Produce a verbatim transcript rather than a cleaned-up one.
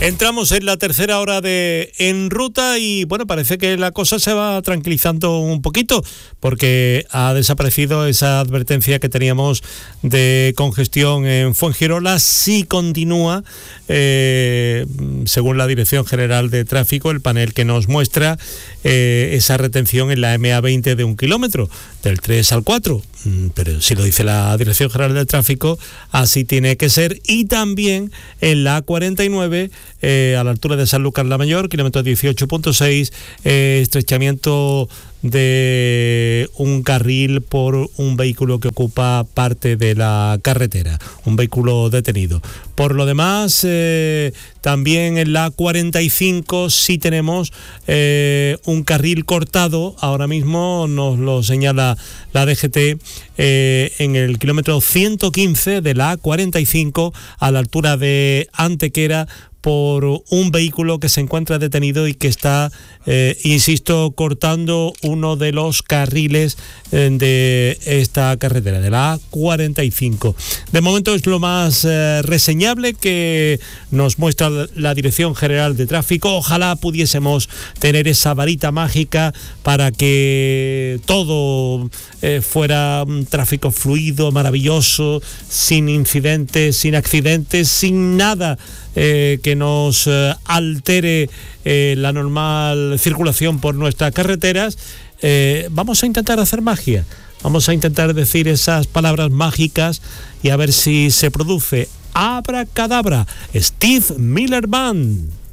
Entramos en la tercera hora de En Ruta y bueno, parece que la cosa se va tranquilizando un poquito porque ha desaparecido esa advertencia que teníamos de congestión en Fuengirola. Sí continúa, eh, según la Dirección General de Tráfico, el panel que nos muestra eh, esa retención en la eme a veinte de un kilómetro, del tres al cuatro. Pero si lo dice la Dirección General de Tráfico, así tiene que ser. Y también en la A cuarenta y nueve, eh, a la altura de Sanlúcar la Mayor, kilómetro dieciocho punto seis, eh, estrechamiento de un carril por un vehículo que ocupa parte de la carretera, un vehículo detenido. Por lo demás, eh, también en la cuarenta y cinco sí tenemos eh, un carril cortado, ahora mismo nos lo señala la D G T, eh, en el kilómetro ciento quince de la A cuarenta y cinco, a la altura de Antequera, por un vehículo que se encuentra detenido y que está, eh, insisto, cortando uno de los carriles eh, de esta carretera, de la A cuarenta y cinco. De momento es lo más eh, reseñable que nos muestra la Dirección General de Tráfico. Ojalá pudiésemos tener esa varita mágica para que todo eh, fuera un tráfico fluido, maravilloso, sin incidentes, sin accidentes, sin nada Eh, que nos eh, altere eh, la normal circulación por nuestras carreteras. Eh, vamos a intentar hacer magia, vamos a intentar decir esas palabras mágicas y a ver si se produce. Abracadabra, Steve Miller Band.